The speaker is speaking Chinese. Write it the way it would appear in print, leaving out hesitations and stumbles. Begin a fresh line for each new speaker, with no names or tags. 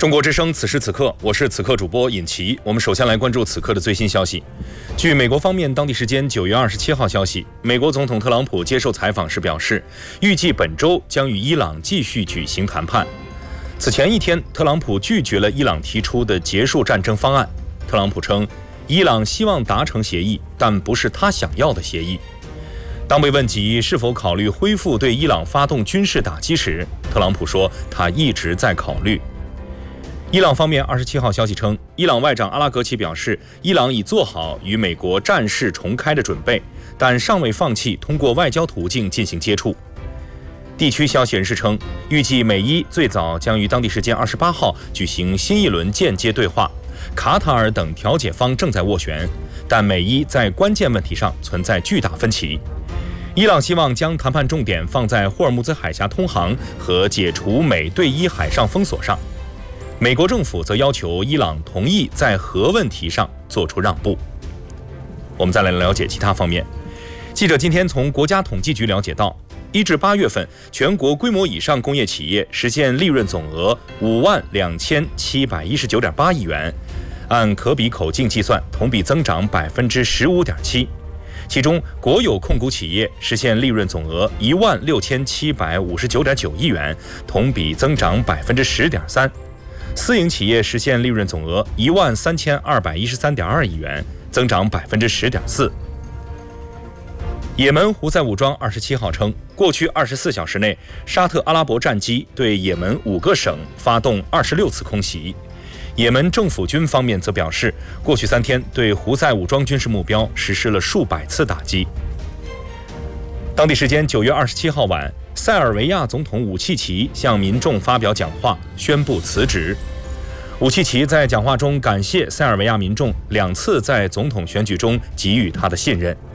中国之声，此时此刻，我是此刻主播尹奇。我们首先来关注此刻的最新消息。据美国方面当地时间9月27号消息，美国总统特朗普接受采访时表示，预计本周将与伊朗继续举行谈判。此前一天，特朗普拒绝了伊朗提出的结束战争方案。特朗普称，伊朗希望达成协议，但不是他想要的协议。当被问及是否考虑恢复对伊朗发动军事打击时，特朗普说，他一直在考虑。伊朗方面27号消息称，伊朗外长阿拉格齐表示，伊朗已做好与美国战事重开的准备，但尚未放弃通过外交途径进行接触。地区消息人士称，预计美伊最早将于当地时间28号举行新一轮间接对话，卡塔尔等调解方正在斡旋，但美伊在关键问题上存在巨大分歧。伊朗希望将谈判重点放在霍尔木兹海峡通航和解除美对伊海上封锁上。美国政府则要求伊朗同意在核问题上做出让步。我们再来了解其他方面。记者今天从国家统计局了解到，1至8月份，全国规模以上工业企业实现利润总额52719.8亿元，按可比口径计算，同比增长15.7%。其中，国有控股企业实现利润总额16759.9亿元，同比增长10.3%。私营企业实现利润总额13213.2亿元，增长10.4%。也门胡塞武装27号称，过去24小时内，沙特阿拉伯战机对也门5个省发动26次空袭。也门政府军方面则表示，过去3天对胡塞武装军事目标实施了数百次打击。当地时间9月27号晚，塞尔维亚总统武契奇向民众发表讲话，宣布辞职。武契奇在讲话中感谢塞尔维亚民众2次在总统选举中给予他的信任。